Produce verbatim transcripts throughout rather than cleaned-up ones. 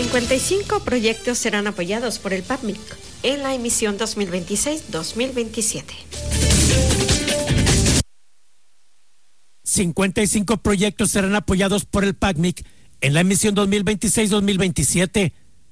cincuenta y cinco proyectos serán apoyados por el PACMIC en la emisión dos mil veintiséis dos mil veintisiete. cincuenta y cinco proyectos serán apoyados por el PACMIC en la emisión dos mil veintiséis dos mil veintisiete.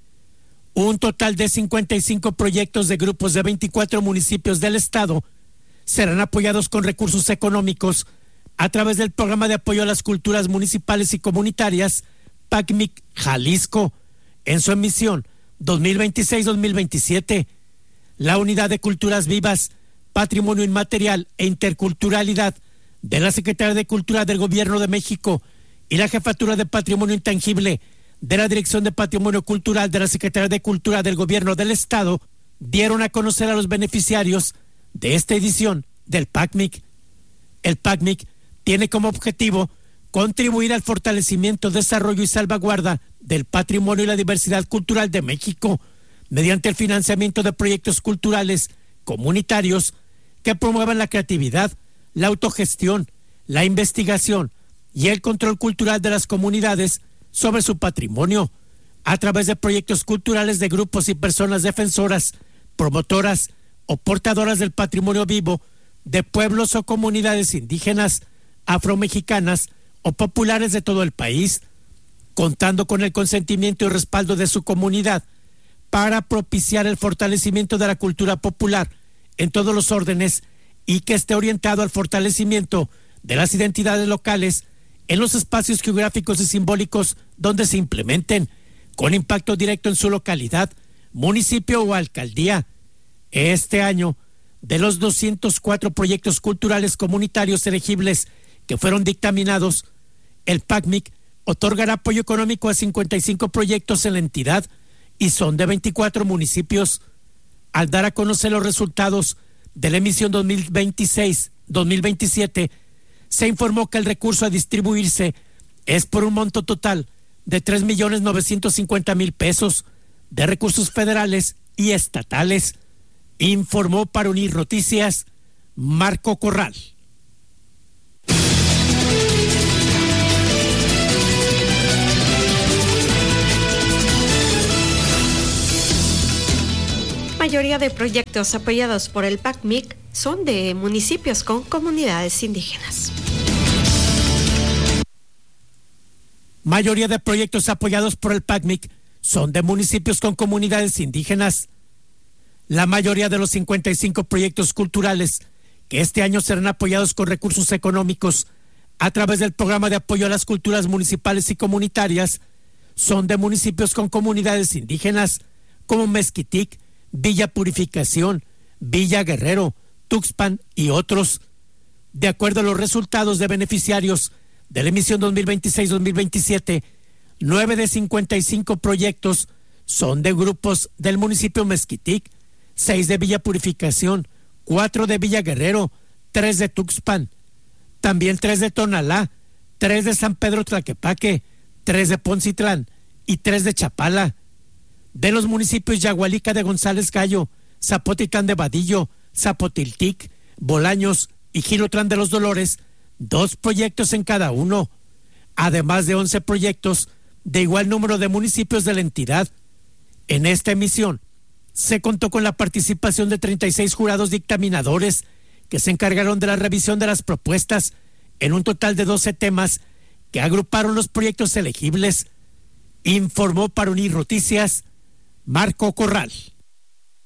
Un total de cincuenta y cinco proyectos de grupos de veinticuatro municipios del estado serán apoyados con recursos económicos a través del Programa de Apoyo a las Culturas Municipales y Comunitarias PACMIC Jalisco en su emisión dos mil veintiséis dos mil veintisiete. La Unidad de Culturas Vivas, Patrimonio Inmaterial e Interculturalidad de la Secretaría de Cultura del Gobierno de México y la Jefatura de Patrimonio Intangible de la Dirección de Patrimonio Cultural de la Secretaría de Cultura del Gobierno del Estado dieron a conocer a los beneficiarios de esta edición del PACMIC. El PACMIC tiene como objetivo contribuir al fortalecimiento, desarrollo y salvaguarda del patrimonio y la diversidad cultural de México mediante el financiamiento de proyectos culturales comunitarios que promuevan la creatividad, la autogestión, la investigación y el control cultural de las comunidades sobre su patrimonio a través de proyectos culturales de grupos y personas defensoras, promotoras o portadoras del patrimonio vivo de pueblos o comunidades indígenas, afromexicanas o populares de todo el país, contando con el consentimiento y respaldo de su comunidad para propiciar el fortalecimiento de la cultura popular en todos los órdenes y que esté orientado al fortalecimiento de las identidades locales en los espacios geográficos y simbólicos donde se implementen, con impacto directo en su localidad, municipio o alcaldía. Este año, de los doscientos cuatro proyectos culturales comunitarios elegibles que fueron dictaminados, el PACMIC otorgará apoyo económico a cincuenta y cinco proyectos en la entidad y son de veinticuatro municipios. Al dar a conocer los resultados de la emisión dos mil veintiséis dos mil veintisiete, se informó que el recurso a distribuirse es por un monto total de tres millones novecientos cincuenta mil pesos de recursos federales y estatales. Informó para Unir Noticias Marco Corral. La mayoría de proyectos apoyados por el PACMIC son de municipios con comunidades indígenas. Mayoría de proyectos apoyados por el PACMIC son de municipios con comunidades indígenas. La mayoría de los cincuenta y cinco proyectos culturales que este año serán apoyados con recursos económicos a través del Programa de Apoyo a las Culturas Municipales y Comunitarias son de municipios con comunidades indígenas como Mezquitic, Villa Purificación, Villa Guerrero, Tuxpan y otros. De acuerdo a los resultados de beneficiarios de la emisión dos mil veintiséis dos mil veintisiete, nueve de cincuenta y cinco proyectos son de grupos del municipio Mezquitic, seis de Villa Purificación, cuatro de Villa Guerrero, tres de Tuxpan, también tres de Tonalá, tres de San Pedro Tlaquepaque, tres de Poncitlán y tres de Chapala. De los municipios Yagualica de González Gallo, Zapotitlán de Vadillo, Zapotiltic, Bolaños y Gilotlán de los Dolores, dos proyectos en cada uno, además de once proyectos de igual número de municipios de la entidad. En esta emisión se contó con la participación de treinta y seis jurados dictaminadores que se encargaron de la revisión de las propuestas en un total de doce temas que agruparon los proyectos elegibles. Informó para Unir Noticias Marco Corral.